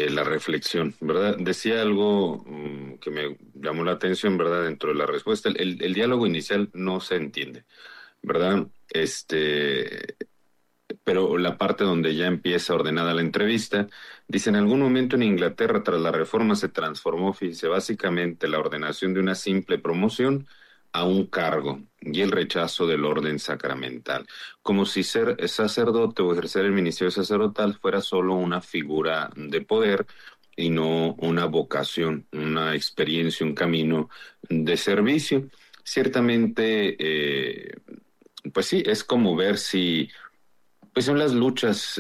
la reflexión, ¿verdad? Decía algo que me llamó la atención, ¿verdad? Dentro de la respuesta, el diálogo inicial no se entiende, ¿verdad? Pero la parte donde ya empieza ordenada la entrevista, dice, en algún momento en Inglaterra, tras la reforma, se transformó, fíjese, básicamente la ordenación de una simple promoción a un cargo y el rechazo del orden sacramental, como si ser sacerdote o ejercer el ministerio sacerdotal fuera solo una figura de poder y no una vocación, una experiencia, un camino de servicio. Ciertamente, pues sí, es como ver si pues son las luchas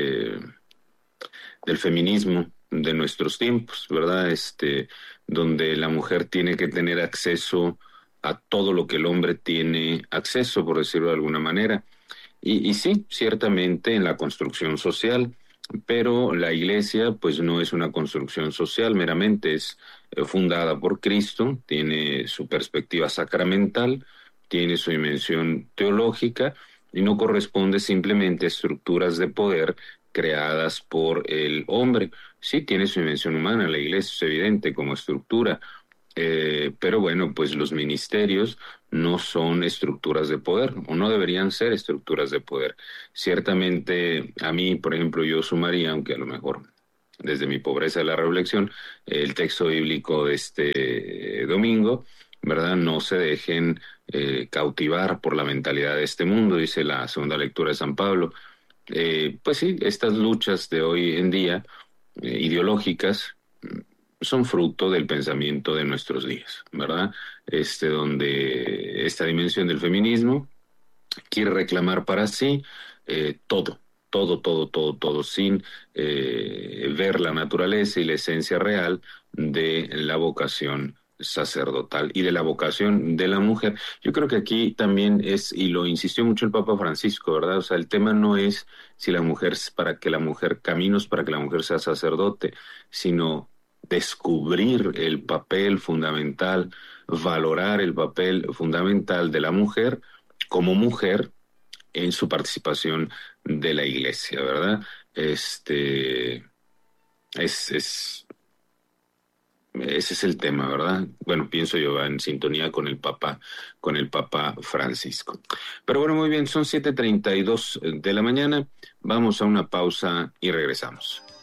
del feminismo de nuestros tiempos, ¿verdad? Donde la mujer tiene que tener acceso a todo lo que el hombre tiene acceso, por decirlo de alguna manera. Y sí, ciertamente en la construcción social, pero la iglesia pues no es una construcción social meramente, es fundada por Cristo, tiene su perspectiva sacramental, tiene su dimensión teológica y no corresponde simplemente a estructuras de poder creadas por el hombre. Sí, tiene su dimensión humana, la iglesia es evidente como estructura, pero bueno, pues los ministerios no son estructuras de poder, o no deberían ser estructuras de poder. Ciertamente, a mí, por ejemplo, yo sumaría, aunque a lo mejor desde mi pobreza de la reflexión, el texto bíblico de este domingo, ¿verdad? No se dejen cautivar por la mentalidad de este mundo, dice la segunda lectura de San Pablo. Pues sí, estas luchas de hoy en día, ideológicas, son fruto del pensamiento de nuestros días, ¿verdad? Donde esta dimensión del feminismo quiere reclamar para sí todo, todo, sin ver la naturaleza y la esencia real de la vocación sacerdotal y de la vocación de la mujer. Yo creo que aquí también es, y lo insistió mucho el Papa Francisco, ¿verdad? O sea, el tema no es si la mujer, para que la mujer, caminos para que la mujer sea sacerdote, sino descubrir el papel fundamental, valorar el papel fundamental de la mujer como mujer en su participación de la iglesia, ¿verdad? Es, es, ese es el tema, ¿verdad? Bueno, pienso yo va en sintonía con el Papa Francisco. Pero bueno, muy bien, son 7:32 de la mañana. Vamos a una pausa y regresamos.